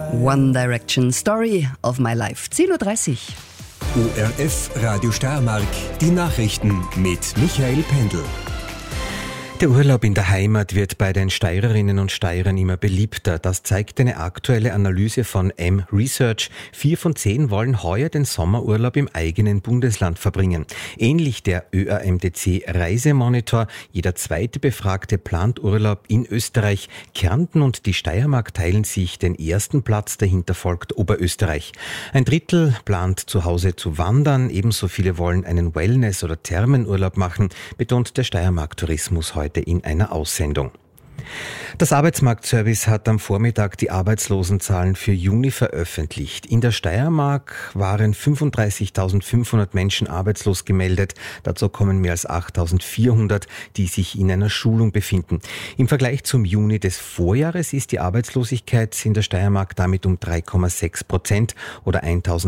One Direction, Story of My Life. 10.30 Uhr. ORF Radio Steiermark, die Nachrichten mit Michael Pendl. Der Urlaub in der Heimat wird bei den Steirerinnen und Steirern immer beliebter. Das zeigt eine aktuelle Analyse von M-Research. 4 von 10 wollen heuer den Sommerurlaub im eigenen Bundesland verbringen. Ähnlich der ÖAMDC Reisemonitor. Jeder zweite Befragte plant Urlaub in Österreich. Kärnten und die Steiermark teilen sich den ersten Platz, dahinter folgt Oberösterreich. Ein Drittel plant zu Hause zu wandern. Ebenso viele wollen einen Wellness- oder Thermenurlaub machen, betont der Steiermark-Tourismus heute in einer Aussendung. Das Arbeitsmarktservice hat am Vormittag die Arbeitslosenzahlen für Juni veröffentlicht. In der Steiermark waren 35.500 Menschen arbeitslos gemeldet. Dazu kommen mehr als 8.400, die sich in einer Schulung befinden. Im Vergleich zum Juni des Vorjahres ist die Arbeitslosigkeit in der Steiermark damit um 3,6% oder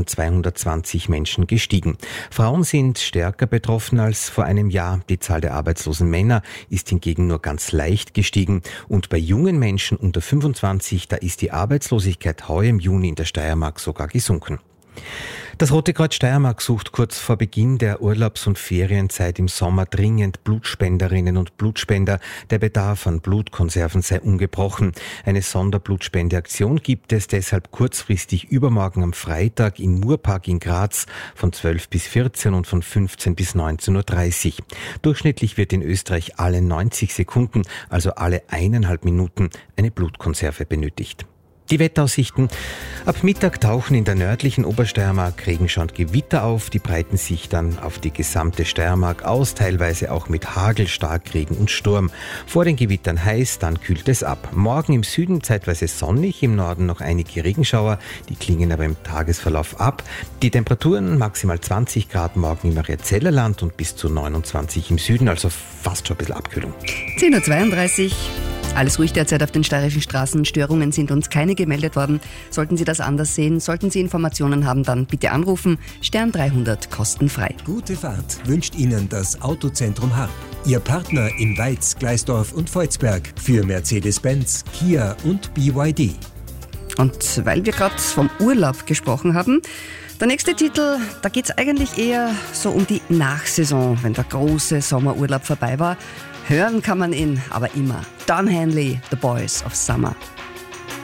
1.220 Menschen gestiegen. Frauen sind stärker betroffen als vor einem Jahr. Die Zahl der arbeitslosen Männer ist hingegen nur ganz leicht gestiegen. Und bei jungen Menschen unter 25, da ist die Arbeitslosigkeit heuer im Juni in der Steiermark sogar gesunken. Das Rote Kreuz Steiermark sucht kurz vor Beginn der Urlaubs- und Ferienzeit im Sommer dringend Blutspenderinnen und Blutspender. Der Bedarf an Blutkonserven sei ungebrochen. Eine Sonderblutspendeaktion gibt es deshalb kurzfristig übermorgen am Freitag im Murpark in Graz von 12 bis 14 und von 15 bis 19.30 Uhr. Durchschnittlich wird in Österreich alle 90 Sekunden, also alle 1,5 Minuten, eine Blutkonserve benötigt. Die Wetteraussichten. Ab Mittag tauchen in der nördlichen Obersteiermark Regenschauer und Gewitter auf. Die breiten sich dann auf die gesamte Steiermark aus, teilweise auch mit Hagel, Starkregen und Sturm. Vor den Gewittern heiß, dann kühlt es ab. Morgen im Süden zeitweise sonnig, im Norden noch einige Regenschauer. Die klingen aber im Tagesverlauf ab. Die Temperaturen maximal 20 Grad morgen im Mariazellerland und bis zu 29 im Süden, also fast schon ein bisschen Abkühlung. 10.32 Uhr. Alles ruhig derzeit auf den steirischen Straßen. Störungen sind uns keine gemeldet worden. Sollten Sie das anders sehen, sollten Sie Informationen haben, dann bitte anrufen. Stern 300 kostenfrei. Gute Fahrt wünscht Ihnen das Autozentrum Harp. Ihr Partner in Weiz, Gleisdorf und Volzberg für Mercedes-Benz, Kia und BYD. Und weil wir gerade vom Urlaub gesprochen haben, der nächste Titel, da geht es eigentlich eher so um die Nachsaison, wenn der große Sommerurlaub vorbei war. Hören kann man ihn aber immer. Don Henley, The Boys of Summer.